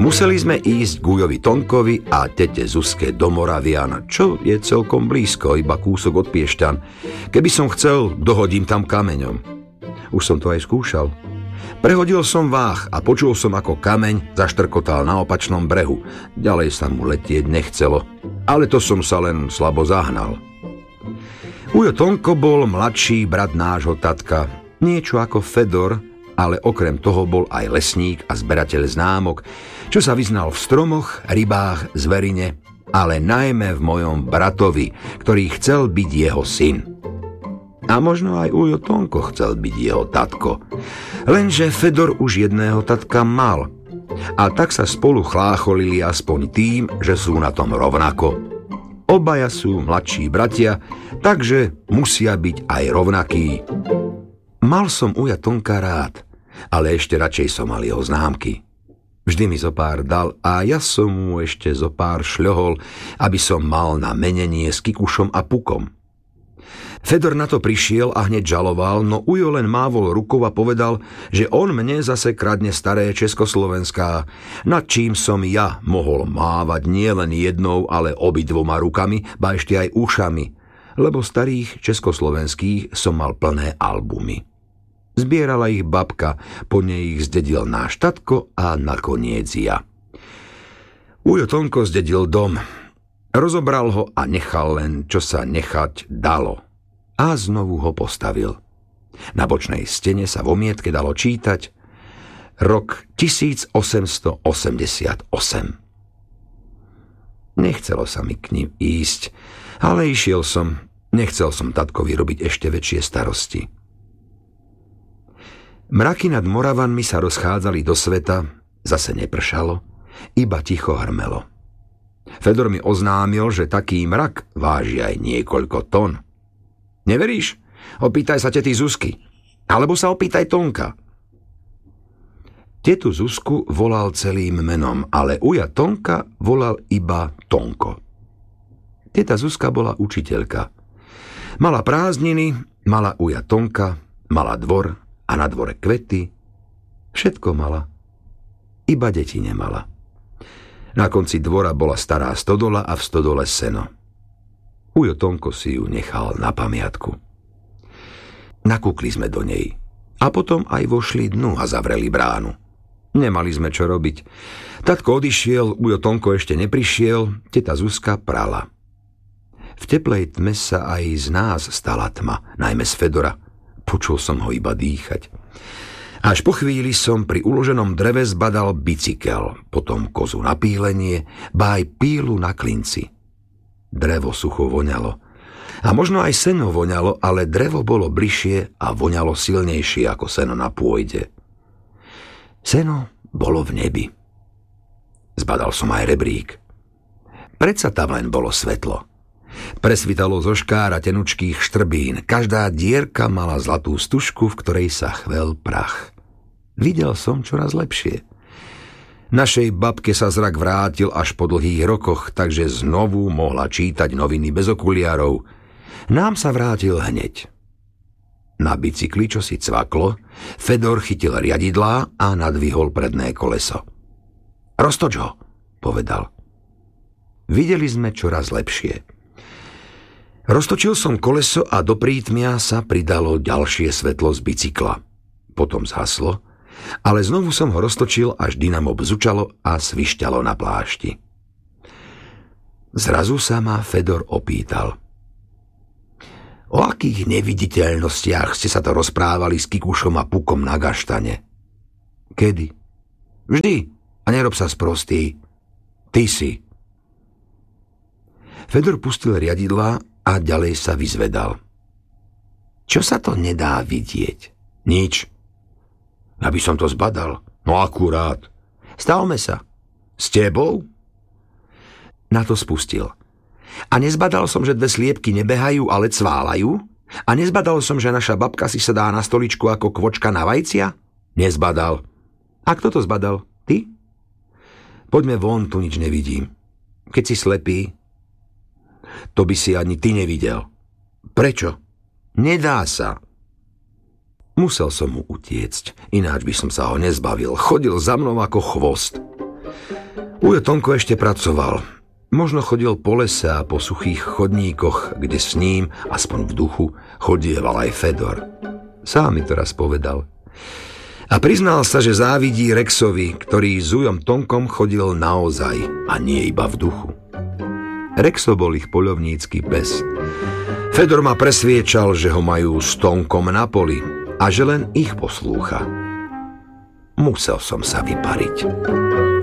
Museli sme ísť k Ujovi Tonkovi a tete Zuzke do Moravian, čo je celkom blízko, iba kúsok od Piešťan. Keby som chcel, dohodím tam kameňom. Už som to aj skúšal. Prehodil som váh a počul som, ako kameň zaštrkotal na opačnom brehu. Ďalej sa mu letieť nechcelo, ale to som sa len slabo zahnal. Ujo Tonko bol mladší brat nášho tatka. Niečo ako Fedor, ale okrem toho bol aj lesník a zberateľ známok, čo sa vyznal v stromoch, rybách, zverine, ale najmä v mojom bratovi, ktorý chcel byť jeho syn. A možno aj Ujo Tonko chcel byť jeho tatko. Lenže Fedor už jedného tatka mal. A tak sa spolu chlácholili aspoň tým, že sú na tom rovnako. Obaja sú mladší bratia, takže musia byť aj rovnakí. Mal som Uja Tonka rád, ale ešte radšej som mal jeho známky. Vždy mi zo pár dal a ja som mu ešte zo pár šľohol, aby som mal na menenie s Kikušom a Pukom. Fedor na to prišiel a hneď žaloval, no Ujo len mávol rukou a povedal, že on mne zase kradne staré Československá, nad čím som ja mohol mávať nielen jednou, ale obidvoma rukami, ba ešte aj ušami, lebo starých československých som mal plné albumy. Zbierala ich babka, po nej ich zdedil náš tatko a nakoniec ja. Ujo Tonko zdedil dom, rozobral ho a nechal len, čo sa nechať dalo. A znovu ho postavil. Na bočnej stene sa v omietke dalo čítať rok 1888. Nechcelo sa mi k ním ísť, ale išiel som. Nechcel som tatkovi robiť ešte väčšie starosti. Mraky nad Moravanmi sa rozchádzali do sveta, zase nepršalo, iba ticho hrmelo. Fedor mi oznámil, že taký mrak váži aj niekoľko tón. Neveríš? Opýtaj sa tety Zuzky. Alebo sa opýtaj Tonka. Tetu Zuzku volal celým menom, ale Uja Tonka volal iba Tonko. Teta Zuzka bola učiteľka. Mala prázdniny, mala Uja Tonka, mala dvor a na dvore kvety. Všetko mala. Iba deti nemala. Na konci dvora bola stará stodola a v stodole seno. Ujo Tonko si ju nechal na pamiatku. Nakúkli sme do nej a potom aj vošli dnu a zavreli bránu. Nemali sme čo robiť. Tatko odišiel, Ujo Tonko ešte neprišiel, teta Zuzka prala. V teplej tme sa aj z nás stala tma, najmä z Fedora. Počul som ho iba dýchať. Až po chvíli som pri uloženom dreve zbadal bicykel, potom kozu na pílenie, ba aj pílu na klinci. Drevo sucho voňalo. A možno aj seno voňalo, ale drevo bolo bližšie a voňalo silnejšie ako seno na pôjde. Seno bolo v nebi. Zbadal som aj rebrík. Predsa tam len bolo svetlo. Presvitalo zo škára tenučkých štrbín. Každá dierka mala zlatú stužku, v ktorej sa chvel prach. Videl som čoraz lepšie. Našej babke sa zrak vrátil až po dlhých rokoch, takže znovu mohla čítať noviny bez okuliarov. Nám sa vrátil hneď. Na bicykli, čo si cvaklo, Fedor chytil riadidlá a nadvihol predné koleso. Roztoč ho, povedal. Videli sme čoraz lepšie. Roztočil som koleso a do prítmia sa pridalo ďalšie svetlo z bicykla. Potom zhaslo, ale znovu som ho roztočil, až dynamo bzučalo a svišťalo na plášti. Zrazu sa ma Fedor opýtal. O akých neviditeľnostiach ste sa to rozprávali s Kikušom a Pukom na gaštane? Kedy? Vždy. A nerob sa sprostý. Ty si. Fedor pustil riadidlá a ďalej sa vyzvedal. Čo sa to nedá vidieť? Nič. Aby som to zbadal. No akurát. Stavme sa. S tebou? Na to spustil. A nezbadal som, že dve sliepky nebehajú, ale cválajú? A nezbadal som, že naša babka si sedá na stoličku ako kvočka na vajcia? Nezbadal. A kto to zbadal? Ty? Poďme von, tu nič nevidím. Keď si slepý, to by si ani ty nevidel. Prečo? Nedá sa. Musel som mu utiecť, ináč by som sa ho nezbavil. Chodil za mnou ako chvost. Ujo Tonko ešte pracoval. Možno chodil po lese a po suchých chodníkoch, kde s ním, aspoň v duchu, chodieval aj Fedor. Sám mi to raz povedal. A priznal sa, že závidí Rexovi, ktorý s Ujom Tonkom chodil naozaj a nie iba v duchu. Rexo bol ich poľovnícky pes. Fedor ma presviečal, že ho majú s Tonkom na poli a že len ich poslúcha. Musel som sa vypariť.